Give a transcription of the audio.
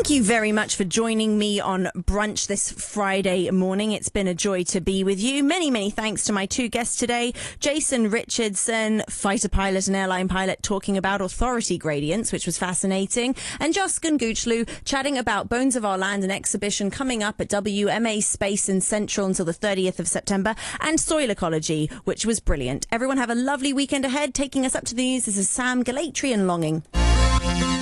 Thank you very much for joining me on Brunch this Friday morning. It's been a joy to be with you. Many, many thanks to my two guests today. Jason Richardson, fighter pilot and airline pilot, talking about authority gradients, which was fascinating. And Joskin Goochlu chatting about Bones of Our Land, an exhibition coming up at WMA Space in Central until the 30th of September, and soil ecology, which was brilliant. Everyone have a lovely weekend ahead. Taking us up to the news, this is Sam Galatry and Longing.